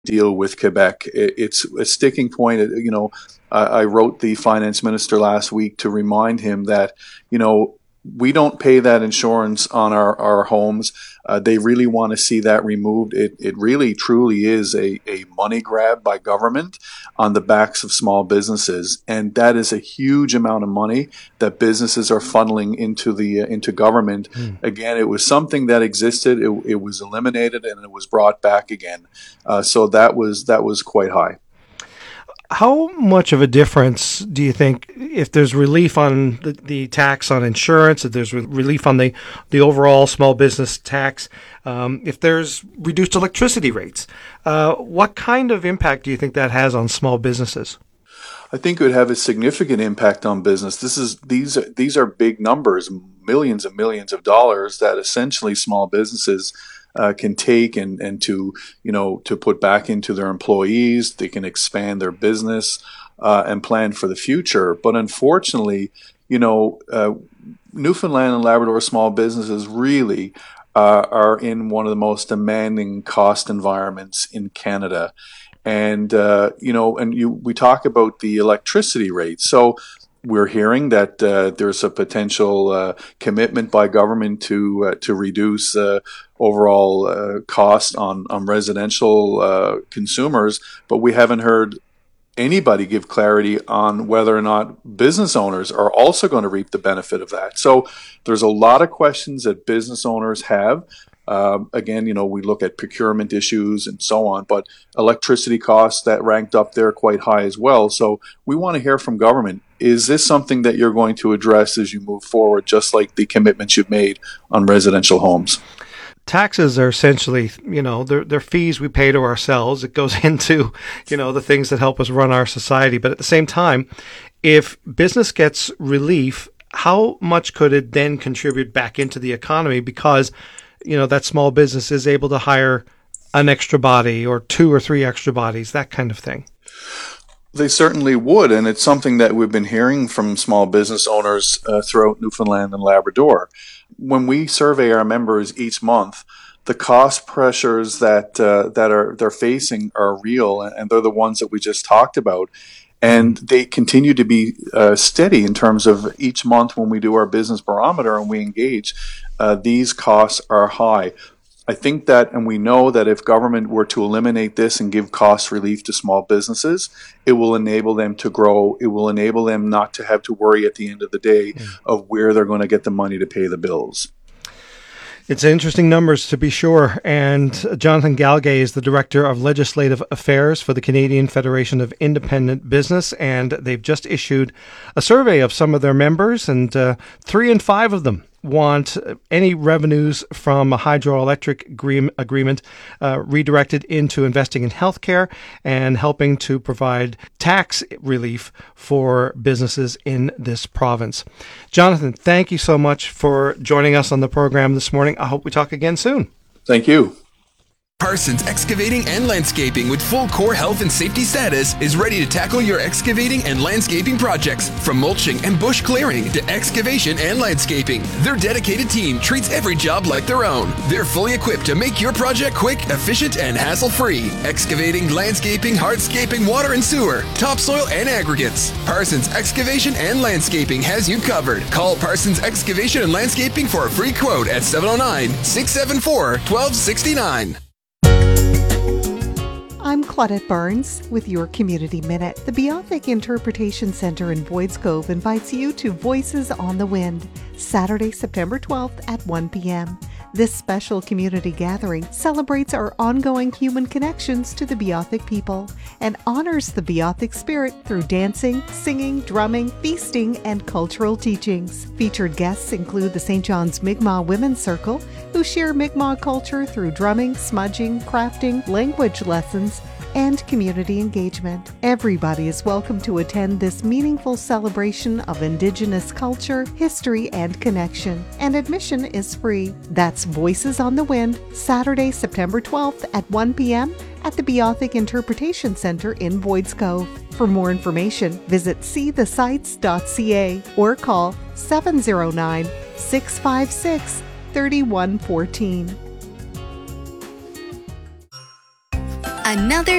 deal with Quebec. It's a sticking point. I wrote the finance minister last week to remind him that, we don't pay that insurance on our homes. They really want to see that removed. It really, truly is a money grab by government on the backs of small businesses. And that is a huge amount of money that businesses are funneling into government. Again, it was something that existed. It was eliminated and it was brought back again. So that was quite high. How much of a difference do you think, if there's relief on the tax on insurance, if there's relief on the overall small business tax, if there's reduced electricity rates, what kind of impact do you think that has on small businesses? I think it would have a significant impact on business. These are big numbers, millions and millions of dollars that essentially small businesses can take and to put back into their employees. They can expand their business and plan for the future. But unfortunately, Newfoundland and Labrador small businesses really are in one of the most demanding cost environments in Canada. And we talk about the electricity rates. So we're hearing that there's a potential commitment by government to reduce overall cost on residential consumers, but we haven't heard anybody give clarity on whether or not business owners are also going to reap the benefit of that. So there's a lot of questions that business owners have. Again, we look at procurement issues and so on, but electricity costs that ranked up there quite high as well. So we want to hear from government. Is this something that you're going to address as you move forward, just like the commitments you've made on residential homes? Taxes are essentially, they're fees we pay to ourselves. It goes into, the things that help us run our society. But at the same time, if business gets relief, how much could it then contribute back into the economy? Because that small business is able to hire an extra body or 2 or 3 extra bodies, that kind of thing. They certainly would, and it's something that we've been hearing from small business owners throughout Newfoundland and Labrador. When we survey our members each month, the cost pressures that they're facing are real, and they're the ones that we just talked about. And they continue to be steady in terms of each month when we do our business barometer and we engage. These costs are high. I think that, and we know that if government were to eliminate this and give cost relief to small businesses, it will enable them to grow. It will enable them not to have to worry at the end of the day of where they're going to get the money to pay the bills. It's interesting numbers, to be sure. And Jonathan Galgay is the Director of Legislative Affairs for the Canadian Federation of Independent Business, and they've just issued a survey of some of their members, and 3 in 5 of them want any revenues from a hydroelectric agreement redirected into investing in healthcare and helping to provide tax relief for businesses in this province. Jonathan, thank you so much for joining us on the program this morning. I hope we talk again soon. Thank you. Parsons Excavating and Landscaping, with full core health and safety status, is ready to tackle your excavating and landscaping projects. From mulching and bush clearing to excavation and landscaping, their dedicated team treats every job like their own. They're fully equipped to make your project quick, efficient, and hassle-free. Excavating, landscaping, hardscaping, water and sewer, topsoil, and aggregates. Parsons Excavation and Landscaping has you covered. Call Parsons Excavation and Landscaping for a free quote at 709-674-1269. I'm Claudette Barnes with your Community Minute. The Beothic Interpretation Centre in Boyd's Cove invites you to Voices on the Wind, Saturday, September 12th at 1 p.m. This special community gathering celebrates our ongoing human connections to the Beothic people and honors the Beothic spirit through dancing, singing, drumming, feasting, and cultural teachings. Featured guests include the St. John's Mi'kmaq Women's Circle, who share Mi'kmaq culture through drumming, smudging, crafting, language lessons, and community engagement. Everybody is welcome to attend this meaningful celebration of Indigenous culture, history, and connection. And admission is free. That's Voices on the Wind, Saturday, September 12th at 1 p.m. at the Beothic Interpretation Centre in Boyd's Cove. For more information, visit seethesites.ca or call 709-656-3114. Another